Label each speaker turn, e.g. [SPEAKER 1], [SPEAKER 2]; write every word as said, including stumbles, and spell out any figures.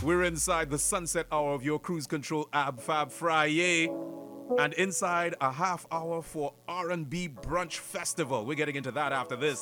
[SPEAKER 1] We're inside the sunset hour of your Cruise Control Ab Fab Friday. And inside a half hour for R and B Brunch Festival. We're getting into that after this.